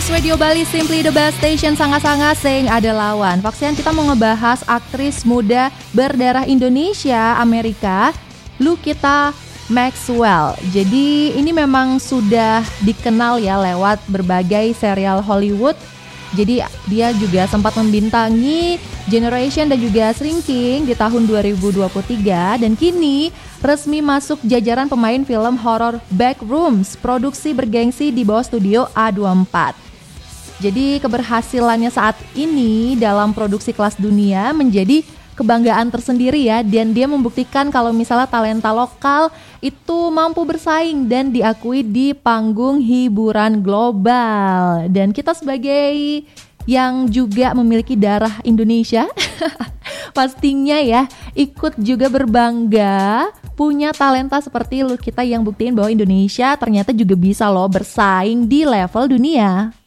Fox Radio Bali, Simply the Best Station, sangat-sangat sing ada lawan. Foxian, kita mau ngebahas aktris muda berdarah Indonesia, Amerika, Lukita Maxwell. Jadi ini memang sudah dikenal ya lewat berbagai serial Hollywood. Jadi dia juga sempat membintangi Generation dan juga Shrinking di tahun 2023 dan kini resmi masuk jajaran pemain film horor Backrooms, produksi bergengsi di bawah studio A24. Jadi keberhasilannya saat ini dalam produksi kelas dunia menjadi kebanggaan tersendiri ya, dan dia membuktikan kalau misalnya talenta lokal itu mampu bersaing dan diakui di panggung hiburan global. Dan kita sebagai yang juga memiliki darah Indonesia pastinya ya ikut juga berbangga punya talenta seperti Lukita yang buktiin bahwa Indonesia ternyata juga bisa loh bersaing di level dunia.